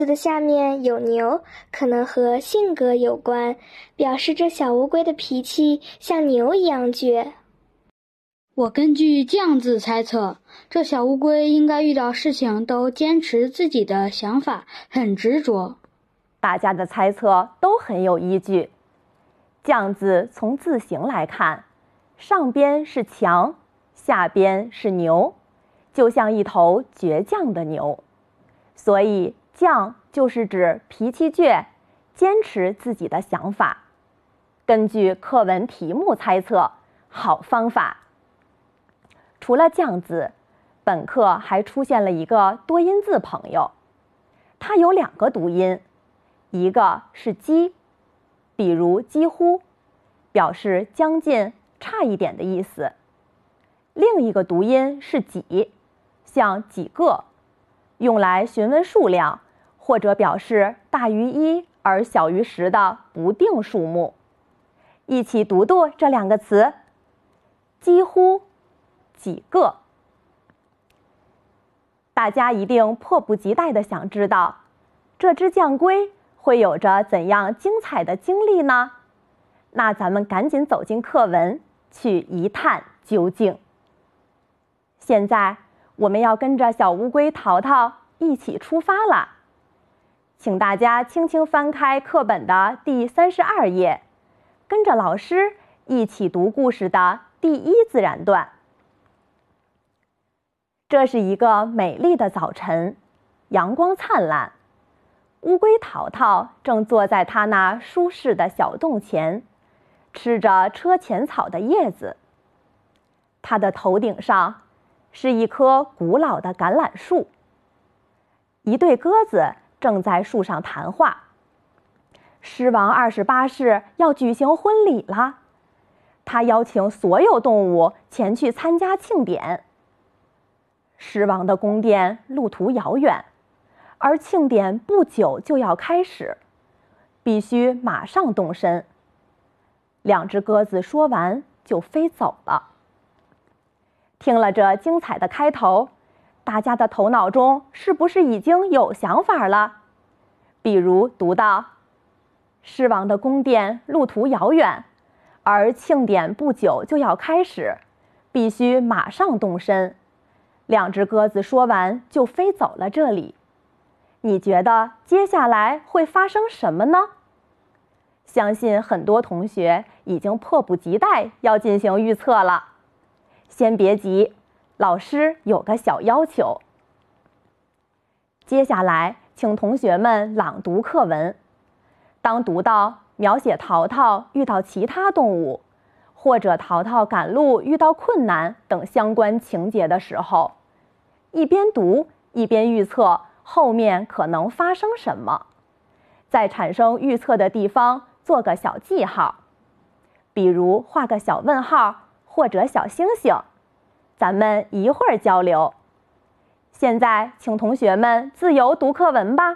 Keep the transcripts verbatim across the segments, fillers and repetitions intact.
的下面有牛，可能和性格有关，表示这小乌龟的脾气像牛一样倔。 我根据酱字猜测，这小乌龟应该遇到事情都坚持自己的想法，很执着。 大家的猜测都很有依据。酱字从字形来看，上边是强，下边是牛，就像一头倔强的牛，所以犟就是指脾气倔，坚持自己的想法。根据课文题目猜测，好方法。除了犟字，本课还出现了一个多音字朋友，它有两个读音，一个是几，比如几乎，表示将近、差一点的意思；另一个读音是几，像几个，用来询问数量，或者表示大于一而小于十的不定数目。一起读读这两个词：几乎、几个。大家一定迫不及待地想知道，这只犟龟会有着怎样精彩的经历呢？那咱们赶紧走进课文，去一探究竟。现在我们要跟着小乌龟淘淘一起出发了，请大家轻轻翻开课本的第三十二页，跟着老师一起读故事的第一自然段。这是一个美丽的早晨，阳光灿烂，乌龟淘淘正坐在它那舒适的小洞前，吃着车前草的叶子。它的头顶上是一棵古老的橄榄树，一对鸽子正在树上谈话。狮王二十八世要举行婚礼了，他邀请所有动物前去参加庆典。狮王的宫殿路途遥远，而庆典不久就要开始，必须马上动身。两只鸽子说完就飞走了。听了这精彩的开头，大家的头脑中是不是已经有想法了？比如读到狮王的宫殿路途遥远，而庆典不久就要开始，必须马上动身。两只鸽子说完就飞走了。这里，你觉得接下来会发生什么呢？相信很多同学已经迫不及待要进行预测了。先别急，老师有个小要求。接下来，请同学们朗读课文。当读到描写淘淘遇到其他动物，或者淘淘赶路遇到困难等相关情节的时候，一边读一边预测后面可能发生什么，在产生预测的地方做个小记号，比如画个小问号或者小星星。咱们一会儿交流。现在请同学们自由读课文吧。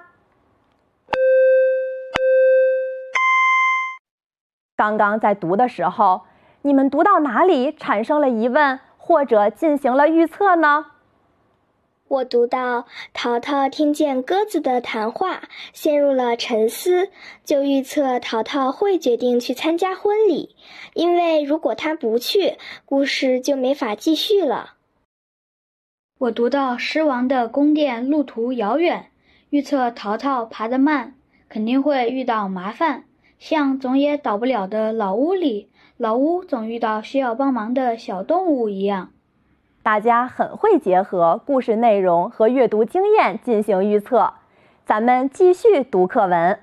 刚刚在读的时候，你们读到哪里产生了疑问，或者进行了预测呢？ 我读到淘淘听见鸽子的谈话，陷入了沉思，就预测淘淘会决定去参加婚礼，因为如果他不去，故事就没法继续了。 我读到狮王的宫殿路途遥远，预测淘淘爬得慢，肯定会遇到麻烦，像总也倒不了的老屋里，老屋总遇到需要帮忙的小动物一样。 大家很会结合故事内容和阅读经验进行预测。咱们继续读课文。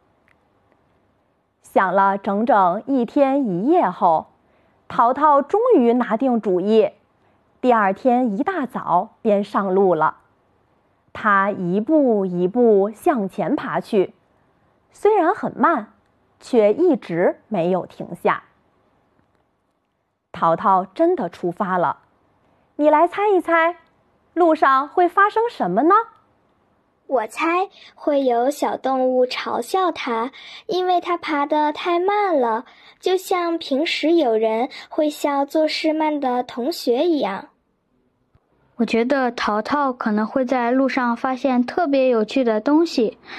想了整整一天一夜后，淘淘终于拿定主意，第二天一大早便上路了。他一步一步向前爬去，虽然很慢，却一直没有停下。淘淘真的出发了。你来猜一猜，路上会发生什么呢？ 我猜会有小动物嘲笑它，因为它爬得太慢了，就像平时有人会笑做事慢的同学一样。 我觉得淘淘可能会在路上发现特别有趣的东西，